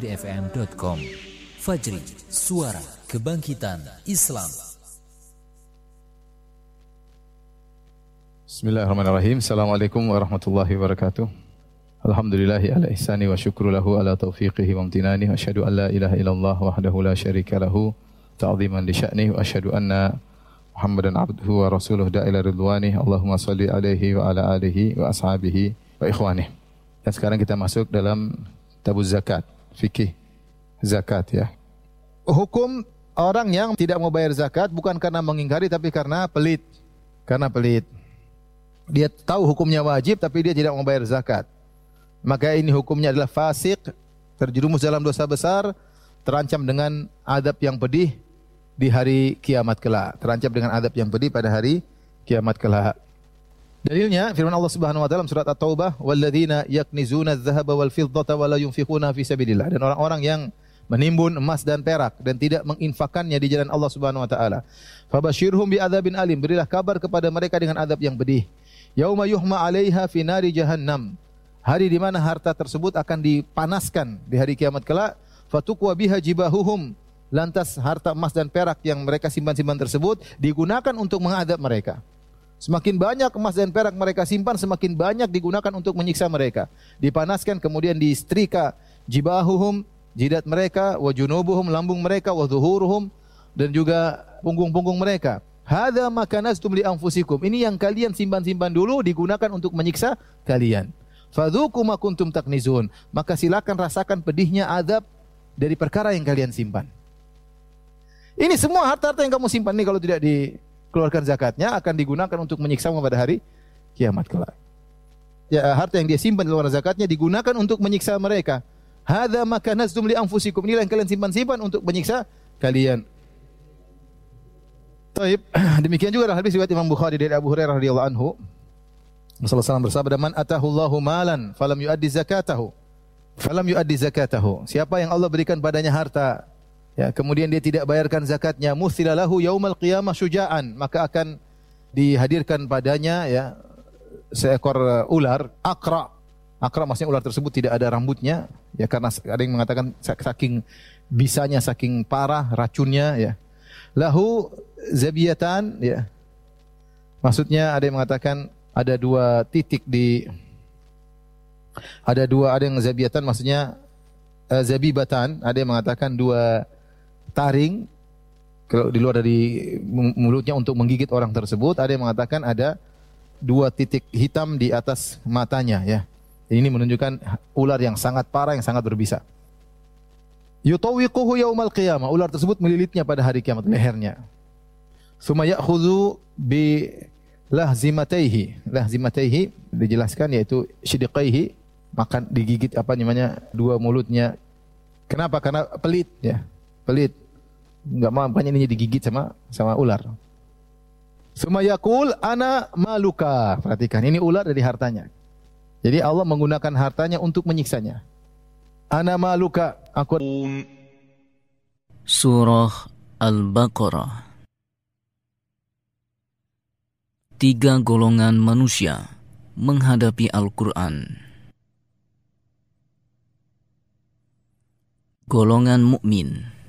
www.fajrifm.com. Fajri, suara kebangkitan Islam. Bismillahirrahmanirrahim. Assalamualaikum warahmatullahi wabarakatuh. Alhamdulillahi ala ihsani wa syukru lahu ala taufiqihi wa amtinani. Wa asyhadu an la ilaha illallah wahdahu la syarika lahu ta'ziman li sya'ni. Wa asyhadu anna Muhammadan abduhu wa rasuluh da'ila ridwani. Allahumma salli alaihi wa ala alihi wa ashabihi wa ikhwanih. Dan sekarang kita masuk dalam tabuz zakat, fikih zakat ya. Hukum orang yang tidak mau bayar zakat bukan karena mengingkari tapi karena pelit. Karena pelit. Dia tahu hukumnya wajib tapi dia tidak mau bayar zakat. Maka ini hukumnya adalah fasik, terjerumus dalam dosa besar, terancam dengan adab yang pedih di hari kiamat kelak. Terancam dengan adab yang pedih pada hari kiamat kelak. Dalilnya firman Allah Subhanahu wa taala dalam surat At-Taubah, "Walladzina yaknizuna adh-dhahaba wal fiddata wa la yunfiquna fi sabilillah." Dan orang-orang yang menimbun emas dan perak dan tidak menginfakkannya di jalan Allah Subhanahu wa taala. Fabasyirhum bi'adzabin alim. Berilah kabar kepada mereka dengan adab yang pedih. Yauma yuhma 'alaiha fi nari jahannam. Hari di mana harta tersebut akan dipanaskan di hari kiamat kelak. Fatuqwa biha jibahuhum. Lantas harta emas dan perak yang mereka simpan-simpan tersebut digunakan untuk mengadab mereka. Semakin banyak emas dan perak mereka simpan, semakin banyak digunakan untuk menyiksa mereka. Dipanaskan kemudian disetrika jibahuhum, jidat mereka, wa junubuhum, lambung mereka, wa zuhuruhum, dan juga punggung-punggung mereka. Hadza ma kanaztum li anfusikum. Ini yang kalian simpan-simpan dulu digunakan untuk menyiksa kalian. Fadzuqu ma kuntum taknizun. Maka silakan rasakan pedihnya azab dari perkara yang kalian simpan. Ini semua harta-harta yang kamu simpan ini kalau tidak dikeluarkan zakatnya akan digunakan untuk menyiksamu pada hari kiamat kelak. Ya, harta yang dia simpan di luar zakatnya digunakan untuk menyiksa mereka. Hadza ma kanaztum li anfusikum. Inilah yang kalian simpan-simpan untuk menyiksa kalian. Taib. Demikian juga hadis riwayat Imam Bukhari dari Abu Hurairah radhiyallahu anhu. Rasulullah SAW bersabda, "Man atahullahu malan falam yuaddi zakatahu, falam yuaddi zakatahu." Siapa yang Allah berikan padanya harta, ya, kemudian dia tidak bayarkan zakatnya, muthila lahu yaumal qiyamah syuja'an, maka akan dihadirkan padanya ya seekor ular, aqra. Aqra maksudnya ular tersebut tidak ada rambutnya, ya karena ada yang mengatakan saking bisanya, saking parah racunnya ya. Lahu zabiyatan ya. Maksudnya ada yang mengatakan ada dua titik ada yang zabiyatan maksudnya zabibatan, ada yang mengatakan dua taring kalau di luar dari mulutnya untuk menggigit orang tersebut, ada yang mengatakan ada dua titik hitam di atas matanya ya. Ini menunjukkan ular yang sangat parah, yang sangat berbisa. Yutawiquhu yaumal qiyamah. Ular tersebut melilitnya pada hari kiamat, lehernya. Tsumma ya'khudhu bi lahzimataihi. Lahzimataihi dijelaskan yaitu shidiqaihi, makan digigit dua mulutnya. Kenapa? Karena pelit ya. Pelit. Enggak mau ini digigit sama ular. Tsumma yaqul ana maluka. Perhatikan, ini ular dari hartanya. Jadi Allah menggunakan hartanya untuk menyiksanya. Ana maluka, aku. Surah Al-Baqarah. 3 golongan manusia menghadapi Al-Quran. Golongan mukmin.